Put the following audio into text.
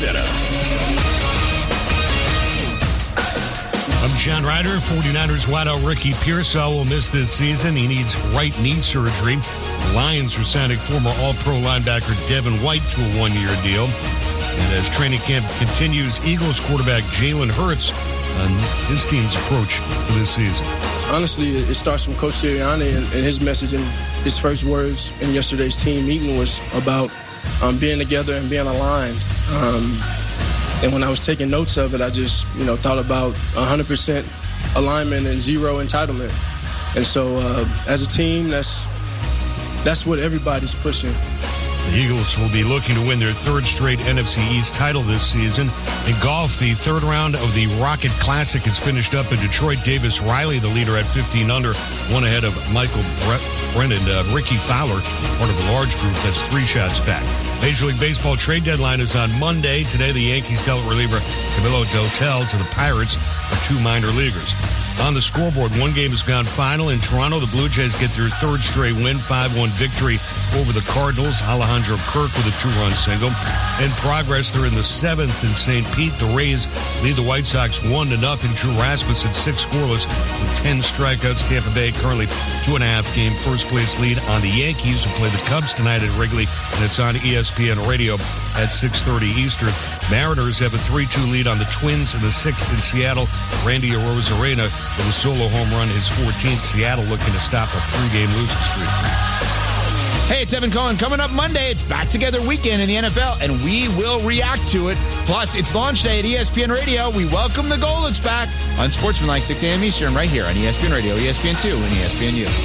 Center. I'm John Ryder. 49ers wideout Ricky Pearsall will miss this season. He needs right knee surgery. The Lions are signing former All-Pro linebacker Devin White to a one-year deal. And as training camp continues, Eagles quarterback Jalen Hurts on his team's approach for this season. Honestly, it starts from Coach Sirianni, and his message and his first words in yesterday's team meeting was about being together and being aligned. And when I was taking notes of it, I just, thought about 100% alignment and zero entitlement. And so as a team, that's what everybody's pushing. The Eagles will be looking to win their third straight NFC East title this season. In golf, the third round of the Rocket Classic is finished up in Detroit. Davis Riley, the leader at 15 under, one ahead of Michael Brennan. Ricky Fowler, part of a large group that's 3 shots back. Major League Baseball trade deadline is on Monday. Today, the Yankees dealt reliever Camilo Dotel to the Pirates for 2 minor leaguers. On the scoreboard, one game has gone final. In Toronto, the Blue Jays get their third straight win, 5-1 victory over the Cardinals. Alejandro Kirk with a 2-run single. In progress, they're in the 7th in St. Pete. The Rays lead the White Sox 1-0. Drew Rasmussen 6 scoreless with 10 strikeouts. Tampa Bay currently 2.5-game first-place lead on the Yankees, who play the Cubs tonight at Wrigley, and it's on ESPN Radio at 6:30 Eastern. Mariners have a 3-2 lead on the Twins in the 6th in Seattle. Randy Arozarena with a solo home run, his 14th. Seattle looking to stop a 3-game losing streak. Hey, it's Evan Cohen. Coming up Monday, it's Back Together Weekend in the NFL, and we will react to it. Plus, it's launch day at ESPN Radio. We welcome the Goldens back on Sportsmanlike 6 a.m. Eastern right here on ESPN Radio, ESPN2, and ESPNU.